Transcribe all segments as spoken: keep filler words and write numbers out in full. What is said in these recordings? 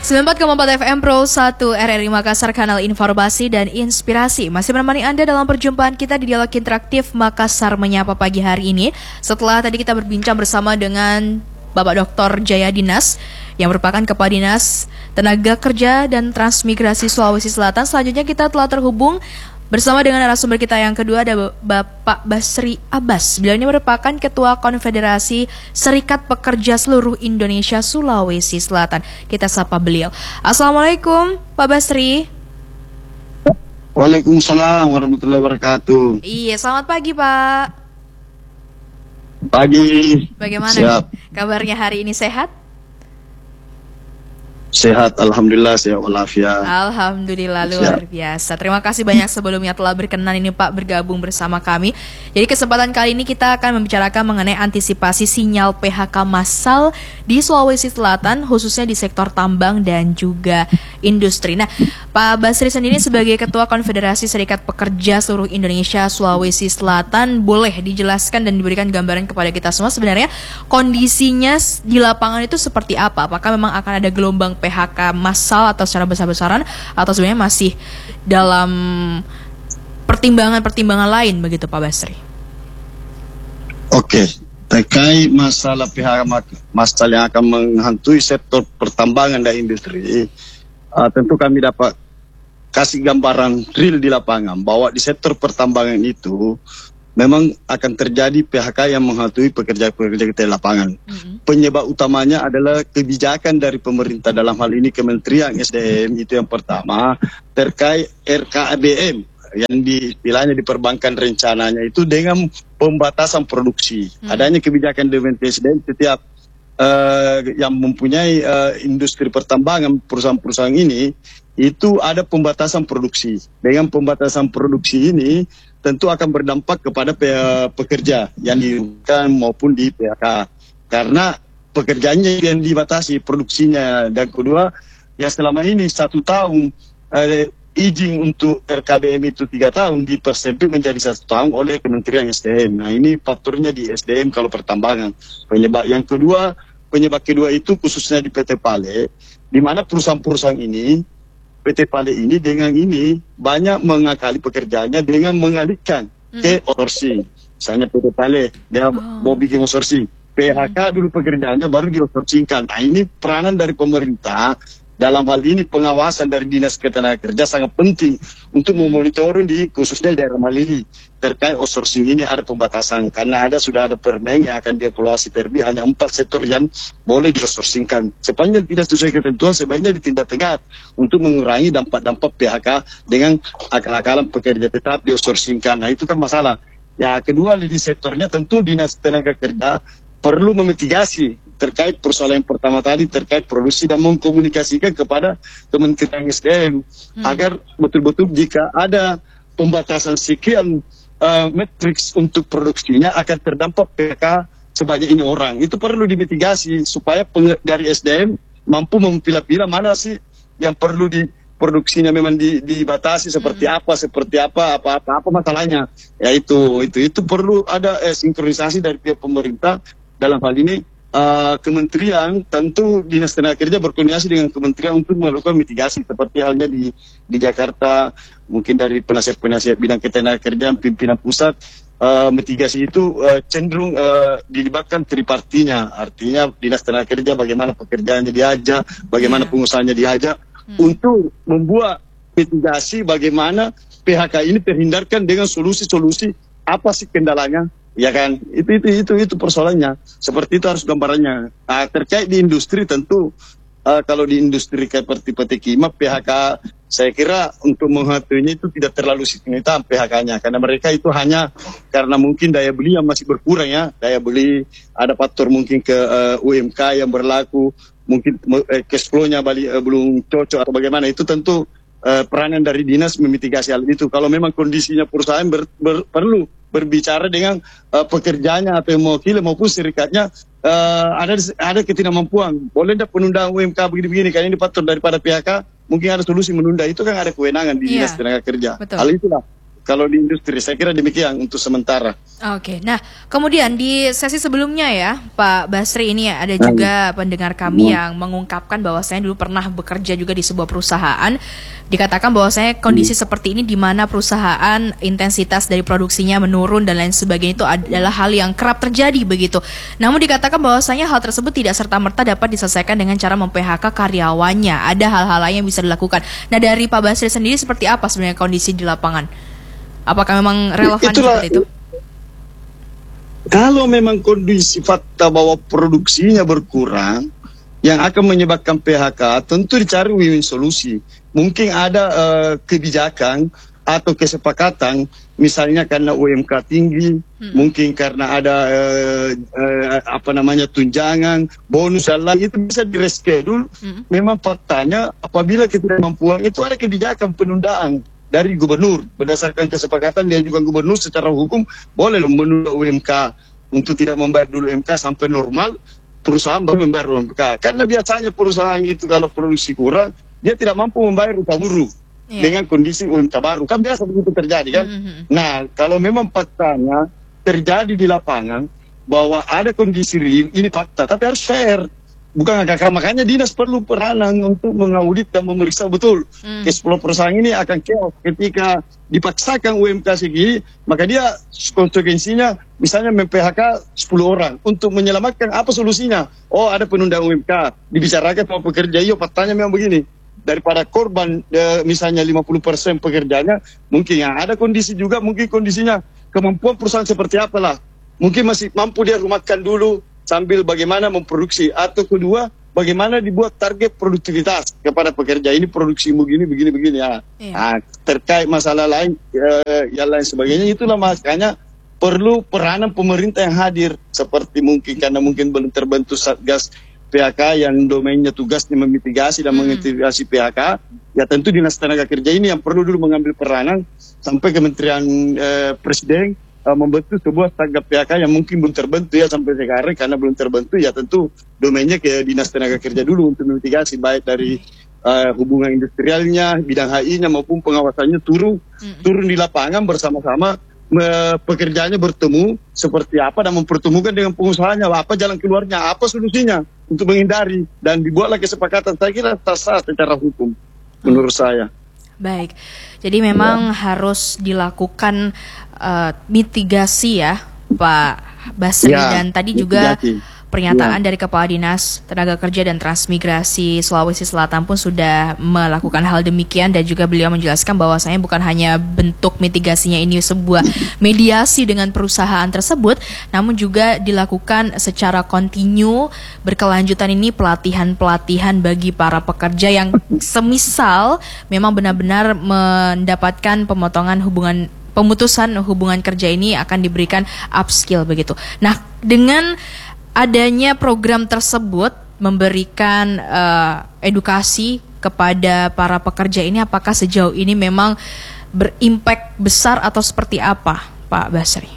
sembilan puluh empat koma empat F M Pro satu R R I Makassar, kanal informasi dan inspirasi. Masih menemani Anda dalam perjumpaan kita di Dialog Interaktif Makassar Menyapa pagi hari ini. Setelah tadi kita berbincang bersama dengan Bapak Doktor Jaya Dinas yang merupakan Kepala Dinas Tenaga Kerja dan Transmigrasi Sulawesi Selatan. Selanjutnya kita telah terhubung bersama dengan narasumber kita yang kedua, ada Bapak Basri Abbas. Beliau ini merupakan Ketua Konfederasi Serikat Pekerja Seluruh Indonesia Sulawesi Selatan. Kita sapa beliau. Assalamualaikum Pak Basri. Waalaikumsalam warahmatullahi wabarakatuh. Iya, selamat pagi Pak. Pagi. Bagaimana Siap. kabarnya hari ini, sehat? Sehat, alhamdulillah, sehat walafiat. Alhamdulillah, luar biasa. Terima kasih banyak sebelumnya telah berkenan ini Pak bergabung bersama kami. Jadi kesempatan kali ini kita akan membicarakan mengenai antisipasi sinyal P H K massal di Sulawesi Selatan, khususnya di sektor tambang dan juga industri. Nah, Pak Basri sendiri sebagai Ketua Konfederasi Serikat Pekerja Seluruh Indonesia Sulawesi Selatan, boleh dijelaskan dan diberikan gambaran kepada kita semua sebenarnya kondisinya di lapangan itu seperti apa? Apakah memang akan ada gelombang P H K massal atau secara besar-besaran, atau sebenarnya masih dalam pertimbangan-pertimbangan lain begitu Pak Basri? Oke, terkait masalah P H K massal yang akan menghantui sektor pertambangan dan industri, uh, tentu kami dapat kasih gambaran real di lapangan bahwa di sektor pertambangan itu memang akan terjadi P H K yang menghantui pekerja-pekerja kita di lapangan. Mm-hmm. Penyebab utamanya adalah kebijakan dari pemerintah, dalam hal ini Kementerian S D M, itu yang pertama, terkait R K B M yang di istilahnya diperbankan rencananya itu dengan pembatasan produksi. Mm-hmm. Adanya kebijakan dari S D M, setiap uh, yang mempunyai uh, industri pertambangan, perusahaan-perusahaan ini, itu ada pembatasan produksi. Dengan pembatasan produksi ini tentu akan berdampak kepada pe- pekerja yang dirugikan maupun di P H K, karena pekerjaannya yang dibatasi produksinya. Dan kedua, ya selama ini satu tahun eh, izin untuk R K B M itu tiga tahun dipersempit menjadi satu tahun oleh Kementerian S D M. Nah, ini faktornya di S D M kalau pertambangan. Penyebab yang kedua, penyebab kedua itu khususnya di P T Pale, di mana perusahaan-perusahaan ini, P T Pale ini dengan ini banyak mengakali pekerjaannya dengan mengalihkan mm. ke outsourcing. Misalnya P T Pale dia oh. mau bikin outsourcing, P H K dulu pekerjaannya baru di outsourcingkan. Nah, ini peranan dari pemerintah dalam hal ini, pengawasan dari Dinas Ketenagakerjaan sangat penting untuk memonitoring di khususnya daerah Malili terkait outsourcing ini ada pembatasan, karena ada sudah ada permen yang akan dievaluasi terlebih hanya empat sektor yang boleh di-outsourcingkan. Sepanjang tidak sesuai ketentuan sebaiknya ditindak tegas untuk mengurangi dampak-dampak P H K dengan akal-akalan pekerja tetap di-outsourcingkan. Nah, itu kan masalah. Ya, kedua di sektornya tentu Dinas Tenaga Kerja perlu memitigasi terkait persoalan yang pertama tadi terkait produksi dan mengkomunikasikan kepada Kementerian S D M hmm. agar betul-betul jika ada pembatasan sekian uh, matriks untuk produksinya akan terdampak P H K sebanyak ini orang. Itu perlu dimitigasi supaya peng- dari S D M mampu memilah-pilah mana sih yang perlu di produksinya memang di, dibatasi seperti hmm. apa, seperti apa, apa-apa apa masalahnya. Ya itu, itu, itu perlu ada eh, sinkronisasi dari pihak pemerintah. Dalam hal ini uh, kementerian, tentu Dinas Tenaga Kerja berkoordinasi dengan kementerian untuk melakukan mitigasi seperti halnya di di Jakarta, mungkin dari penasihat-penasihat bidang ketenagakerjaan pimpinan pusat. Uh, mitigasi itu uh, cenderung uh, dilibatkan tripartinya, artinya Dinas Tenaga Kerja bagaimana pekerjaannya diajak, bagaimana yeah. pengusahanya diajak hmm. untuk membuat mitigasi bagaimana P H K ini terhindarkan dengan solusi-solusi apa sih kendalanya. Ya kan, itu itu itu itu persoalannya. Seperti itu harus gambarannya. Nah, terkait di industri tentu uh, kalau di industri seperti P T Kima, P H K saya kira untuk menghatuinya itu tidak terlalu signifikan P H K-nya, karena mereka itu hanya karena mungkin daya beli yang masih berkurang ya, daya beli, ada faktor mungkin ke uh, U M K yang berlaku, mungkin uh, cash flow-nya bali, uh, belum cocok atau bagaimana, itu tentu uh, peranan dari dinas memitigasi hal itu. Kalau memang kondisinya perusahaan ber, ber, perlu berbicara dengan uh, pekerjanya atau mewakili maupun serikatnya, uh, ada ada ketidakmampuan, boleh tidak penundaan U M K begini-begini, karena ini faktor daripada P H K, mungkin ada solusi menunda, itu kan ada kewenangan di Dinas yeah. Tenaga Kerja. Betul. Hal itulah kalau di industri. Saya kira demikian untuk sementara. Oke, nah kemudian di sesi sebelumnya ya Pak Basri, ini ada juga pendengar kami yang mengungkapkan bahwa saya dulu pernah bekerja juga di sebuah perusahaan. Dikatakan bahwa saya kondisi seperti ini di mana perusahaan intensitas dari produksinya menurun dan lain sebagainya itu adalah hal yang kerap terjadi begitu. Namun dikatakan bahwasanya hal tersebut tidak serta-merta dapat diselesaikan dengan cara mem-P H K karyawannya. Ada hal-hal lain yang bisa dilakukan. Nah dari Pak Basri sendiri seperti apa sebenarnya kondisi di lapangan? Apakah memang relevan Itulah, seperti itu? Kalau memang kondisi fakta bahwa produksinya berkurang, yang akan menyebabkan P H K, tentu dicari win-win solusi. Mungkin ada uh, kebijakan atau kesepakatan, misalnya karena U M K tinggi, hmm. mungkin karena ada uh, uh, apa namanya tunjangan, bonus dan lain, itu bisa direschedule. Hmm. Memang faktanya apabila ketidakmampuan itu ada kebijakan penundaan dari gubernur, berdasarkan kesepakatan dia juga gubernur secara hukum boleh menunda U M K untuk tidak membayar dulu U M K sampai normal, perusahaan baru membayar U M K. Karena biasanya perusahaan itu kalau produksi kurang, dia tidak mampu membayar upah buruh yeah. dengan kondisi U M K baru. Kan biasa begitu terjadi kan. Mm-hmm. Nah kalau memang faktanya terjadi di lapangan bahwa ada kondisi real, ini fakta, tapi harus fair. Bukan agak, makanya dinas perlu peranan untuk mengaudit dan memeriksa betul. Hmm. Ke sepuluh perusahaan ini akan chaos ketika dipaksakan U M K segini, maka dia konsekuensinya misalnya mem-P H K sepuluh orang. Untuk menyelamatkan apa solusinya? Oh ada penundaan U M K, dibicarakan sama pekerja, iya faktanya memang begini. Daripada korban e, misalnya lima puluh persen pekerjanya, mungkin ya ada kondisi juga, mungkin kondisinya kemampuan perusahaan seperti apalah. Mungkin masih mampu dia rumahkan dulu, sambil bagaimana memproduksi, atau kedua bagaimana dibuat target produktivitas kepada pekerja ini, produksi begini begini begini ya. Iya. Nah, terkait masalah lain eh, yang lain sebagainya, itulah makanya perlu peranan pemerintah yang hadir, seperti mungkin karena mungkin belum terbentuk Satgas P H K yang domainnya tugasnya memitigasi dan hmm. memitigasi P H K, ya tentu Dinas Tenaga Kerja ini yang perlu dulu mengambil peranan sampai Kementerian eh, Presiden Uh, membentuk sebuah Satgas P H K yang mungkin belum terbentuk ya sampai sekarang. Karena belum terbentuk ya tentu domainnya ke Dinas Tenaga Kerja dulu untuk memitigasi, baik dari uh, hubungan industrialnya, bidang H I-nya maupun pengawasannya turun mm-hmm. turun di lapangan bersama-sama, uh, pekerjaannya bertemu seperti apa dan mempertemukan dengan pengusahanya apa jalan keluarnya, apa solusinya untuk menghindari, dan dibuatlah kesepakatan. Saya kira sah secara hukum menurut saya. Baik, jadi memang ya. harus dilakukan uh, mitigasi ya Pak Basri, ya, dan tadi juga mitigasi. Pernyataan ya. dari Kepala Dinas Tenaga Kerja dan Transmigrasi Sulawesi Selatan pun sudah melakukan hal demikian, dan juga beliau menjelaskan bahwasanya bukan hanya bentuk mitigasinya ini sebuah mediasi dengan perusahaan tersebut, namun juga dilakukan secara kontinu berkelanjutan ini pelatihan-pelatihan bagi para pekerja yang semisal memang benar-benar mendapatkan pemotongan hubungan pemutusan hubungan kerja ini akan diberikan upskill begitu. Nah, dengan adanya program tersebut memberikan uh, edukasi kepada para pekerja ini, apakah sejauh ini memang berimpact besar atau seperti apa, Pak Basri?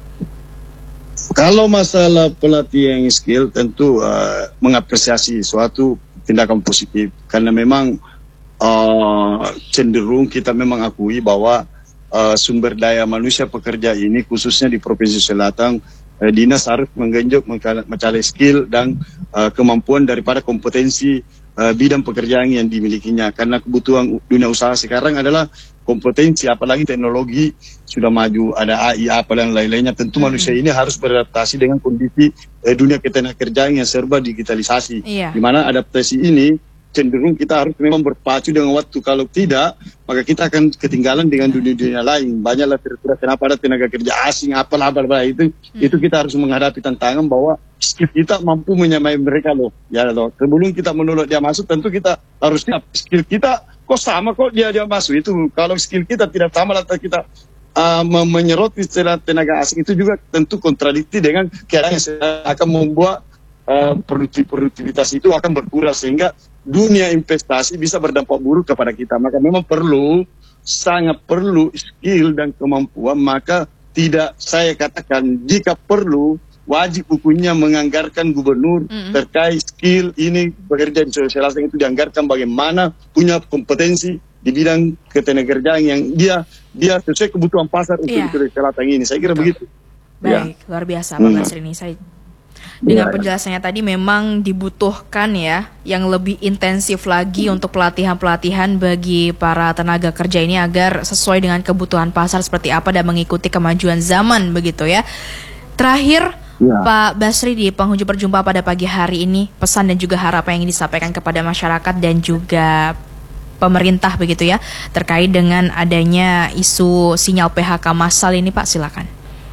Kalau masalah pelatihan skill, tentu uh, mengapresiasi suatu tindakan positif, karena memang uh, cenderung kita memang akui bahwa uh, sumber daya manusia pekerja ini khususnya di Provinsi Selatan, dinas harus menggenjot mencari skill dan uh, kemampuan daripada kompetensi uh, bidang pekerjaan yang dimilikinya, karena kebutuhan dunia usaha sekarang adalah kompetensi, apalagi teknologi sudah maju, ada A I apa dan lain-lainnya. Tentu hmm. manusia ini harus beradaptasi dengan kondisi uh, dunia ketenagakerjaan yang serba digitalisasi, yeah. di mana adaptasi ini cenderung kita harus memang berpacu dengan waktu. Kalau tidak, maka kita akan ketinggalan dengan dunia-dunia lain. Banyaklah kira-kira kenapa ada tenaga kerja asing, apalah, apalah itu. Hmm. Itu kita harus menghadapi tantangan bahwa skill kita mampu menyamai mereka loh. Ya loh. Sebelum kita menolak dia masuk, tentu kita harus siap. Skill kita kok sama kok dia dia masuk. Itu kalau skill kita tidak sama, atau kita uh, menyeroti tenaga asing, itu juga tentu kontradiktif dengan keadaan yang akan membuat uh, produktivitas itu akan berkurang, sehingga dunia investasi bisa berdampak buruk kepada kita. Maka memang perlu, sangat perlu skill dan kemampuan. Maka tidak, saya katakan jika perlu wajib hukumnya menganggarkan gubernur mm-hmm. terkait skill ini, bekerja di Sulawesi Selatan itu dianggarkan bagaimana punya kompetensi di bidang ketenagakerjaan yang dia dia sesuai kebutuhan pasar untuk Iya. di Sulawesi Selatan ini. Saya kira Betul. begitu. Baik, Ya. luar biasa Pak Hmm. Basri ini. Saya dengan Ya. penjelasannya tadi memang dibutuhkan ya yang lebih intensif lagi untuk pelatihan-pelatihan bagi para tenaga kerja ini agar sesuai dengan kebutuhan pasar seperti apa dan mengikuti kemajuan zaman begitu ya. Terakhir Ya. Pak Basri, di penghujung perjumpaan pada pagi hari ini, pesan dan juga harapan yang ingin disampaikan kepada masyarakat dan juga pemerintah begitu ya terkait dengan adanya isu sinyal P H K massal ini, Pak, silakan.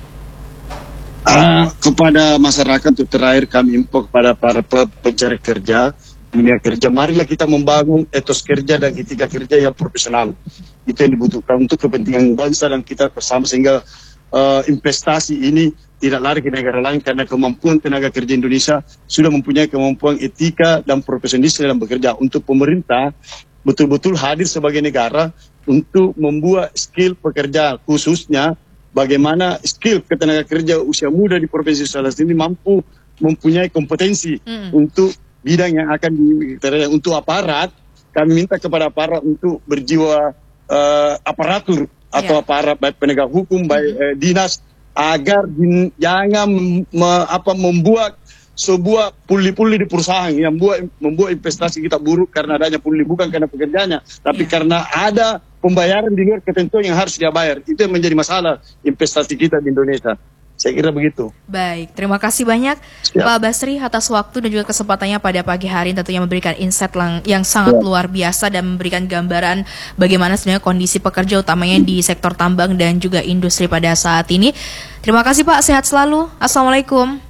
Uh, kepada masyarakat untuk terakhir kami info kepada para pe- pencari kerja, dunia kerja, marilah kita membangun etos kerja dan etika kerja yang profesional. Itu yang dibutuhkan untuk kepentingan bangsa dan kita bersama, sehingga uh, investasi ini tidak lari ke negara lain, karena kemampuan tenaga kerja Indonesia sudah mempunyai kemampuan etika dan profesionalis dalam bekerja. Untuk pemerintah betul-betul hadir sebagai negara untuk membuat skill pekerja, khususnya bagaimana skill ketenaga kerja usia muda di Provinsi Sulawesi ini mampu mempunyai kompetensi Mm. untuk bidang yang akan di untuk aparat. Kami minta kepada aparat untuk berjiwa uh, aparatur atau Ya. aparat baik penegak hukum, baik eh, dinas, agar din, jangan me, apa, membuat sebuah puli-puli di perusahaan yang membuat membuat investasi kita buruk karena adanya puli, bukan karena pekerjaannya, tapi Ya. karena ada pembayaran di luar ketentuan yang harus dia bayar. Itu yang menjadi masalah investasi kita di Indonesia. Saya kira begitu. Baik, terima kasih banyak Siap. Pak Basri atas waktu dan juga kesempatannya pada pagi hari ini, tentunya memberikan insight lang- yang sangat Ya. luar biasa dan memberikan gambaran bagaimana sebenarnya kondisi pekerja utamanya di sektor tambang dan juga industri pada saat ini. Terima kasih Pak, sehat selalu. Assalamualaikum.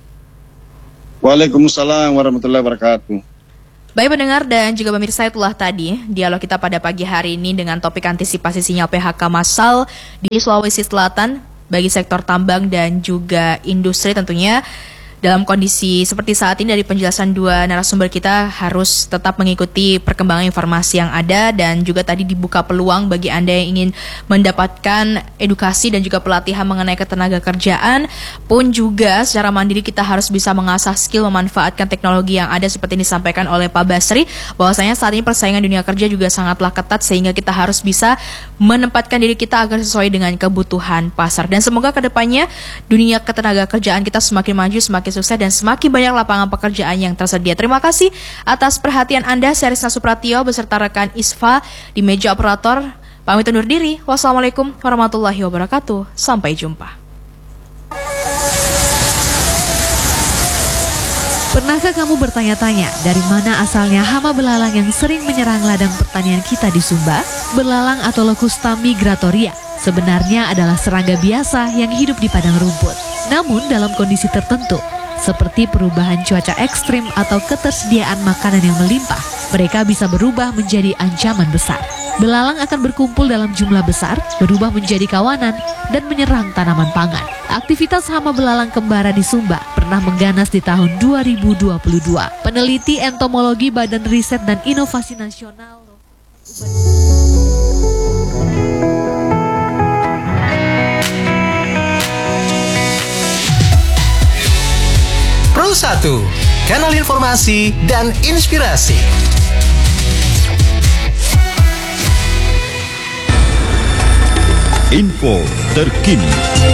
Waalaikumsalam warahmatullahi wabarakatuh. Baik pendengar dan juga pemirsa, itulah tadi dialog kita pada pagi hari ini dengan topik antisipasi sinyal P H K massal di Sulawesi Selatan bagi sektor tambang dan juga industri. Tentunya dalam kondisi seperti saat ini, dari penjelasan dua narasumber kita harus tetap mengikuti perkembangan informasi yang ada, dan juga tadi dibuka peluang bagi Anda yang ingin mendapatkan edukasi dan juga pelatihan mengenai ketenaga kerjaan, pun juga secara mandiri kita harus bisa mengasah skill memanfaatkan teknologi yang ada seperti yang disampaikan oleh Pak Basri, bahwasanya saat ini persaingan dunia kerja juga sangatlah ketat, sehingga kita harus bisa menempatkan diri kita agar sesuai dengan kebutuhan pasar. Dan semoga kedepannya dunia ketenaga kerjaan kita semakin maju, semakin sukses, dan semakin banyak lapangan pekerjaan yang tersedia. Terima kasih atas perhatian Anda. Saya Risna Supratio beserta rekan Isfa di meja operator pamit undur diri. Wassalamualaikum warahmatullahi wabarakatuh. Sampai jumpa. Pernahkah kamu bertanya-tanya dari mana asalnya hama belalang yang sering menyerang ladang pertanian kita di Sumba? Belalang atau Locusta migratoria sebenarnya adalah serangga biasa yang hidup di padang rumput. Namun dalam kondisi tertentu, seperti perubahan cuaca ekstrim atau ketersediaan makanan yang melimpah, mereka bisa berubah menjadi ancaman besar. Belalang akan berkumpul dalam jumlah besar, berubah menjadi kawanan, dan menyerang tanaman pangan. Aktivitas hama belalang kembara di Sumba pernah mengganas di tahun dua ribu dua puluh dua. Peneliti entomologi Badan Riset dan Inovasi Nasional Pro satu, kanal informasi dan inspirasi. Info terkini.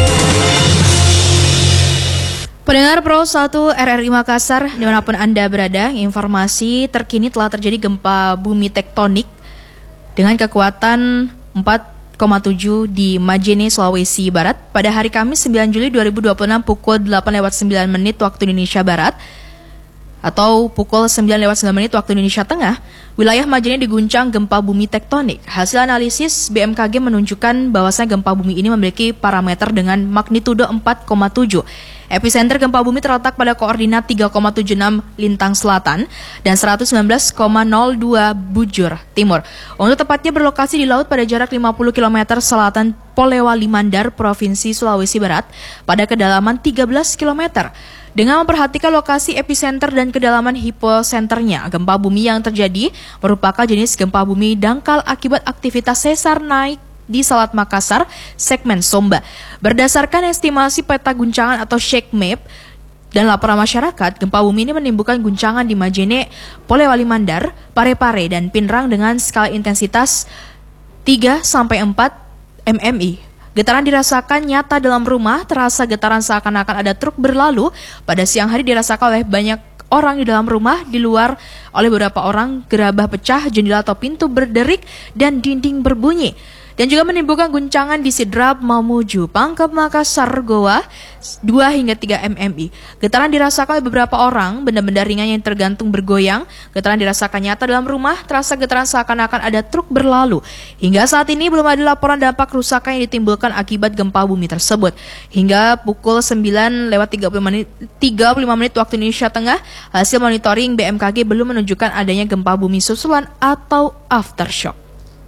Pendengar Pro satu R R I Makassar, dimanapun Anda berada, informasi terkini telah terjadi gempa bumi tektonik dengan kekuatan empat koma tujuh di Majene, Sulawesi Barat pada hari Kamis sembilan Juli dua ribu dua puluh enam pukul delapan lewat sembilan menit waktu Indonesia Barat atau pukul sembilan lewat sembilan menit waktu Indonesia Tengah. Wilayah Majene diguncang gempa bumi tektonik. Hasil analisis B M K G menunjukkan bahwasanya gempa bumi ini memiliki parameter dengan magnitudo empat koma tujuh. Epicenter gempa bumi terletak pada koordinat tiga koma tujuh enam lintang selatan dan seratus sembilan belas koma nol dua bujur timur. Untuk tepatnya berlokasi di laut pada jarak lima puluh kilometer selatan Polewali Mandar, Provinsi Sulawesi Barat pada kedalaman tiga belas kilometer. Dengan memperhatikan lokasi epicenter dan kedalaman hiposenternya, gempa bumi yang terjadi merupakan jenis gempa bumi dangkal akibat aktivitas sesar naik di Selat Makassar, segmen Sumba. Berdasarkan estimasi peta guncangan atau shake map, Dan laporan masyarakat, gempa bumi ini menimbulkan guncangan di Majene, Polewali Mandar, Parepare, dan Pinrang dengan skala intensitas tiga sampai empat M M I. Getaran dirasakan nyata dalam rumah, terasa getaran seakan-akan ada truk berlalu. Pada siang hari dirasakan oleh banyak orang di dalam rumah, di luar oleh beberapa orang, gerabah pecah, jendela atau pintu berderik, dan dinding berbunyi. Dan juga menimbulkan guncangan di Sidrap, Mamuju, Pangkep, Makassar, Goa, dua hingga tiga M M I. Getaran dirasakan oleh beberapa orang, benda-benda ringan yang tergantung bergoyang. Getaran dirasakan nyata dalam rumah, terasa getaran seakan-akan ada truk berlalu. Hingga saat ini belum ada laporan dampak kerusakan yang ditimbulkan akibat gempa bumi tersebut. Hingga pukul sembilan lewat tiga puluh lima menit waktu Indonesia Tengah, hasil monitoring B M K G belum menunjukkan adanya gempa bumi susulan atau aftershock.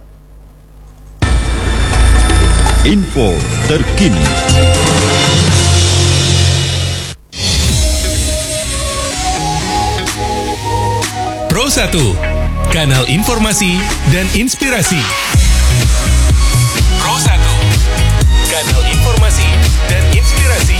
Info terkini. Pro satu, kanal informasi dan inspirasi. Pro satu, kanal informasi dan inspirasi.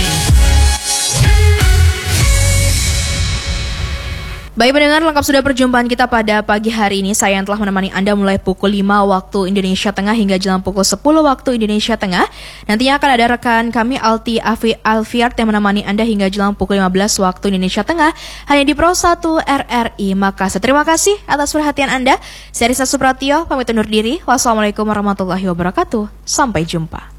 Baik pendengar, lengkap sudah perjumpaan kita pada pagi hari ini. Saya yang telah menemani Anda mulai pukul lima waktu Indonesia Tengah hingga jelang pukul sepuluh waktu Indonesia Tengah. Nantinya akan ada rekan kami Alti Afi Alfiard yang menemani Anda hingga jelang pukul lima belas waktu Indonesia Tengah hanya di Pro satu R R I Makassar. Terima kasih atas perhatian Anda. Saya Risa Supratio, pamit undur diri. Wassalamualaikum warahmatullahi wabarakatuh. Sampai jumpa.